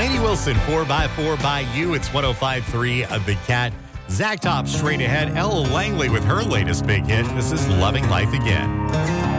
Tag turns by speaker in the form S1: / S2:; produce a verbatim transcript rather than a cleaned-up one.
S1: Lainey Wilson, four by four by you. It's one oh five point three of The Cat. Zach Top straight ahead. Ella Langley with her latest big hit. This is Loving Life Again.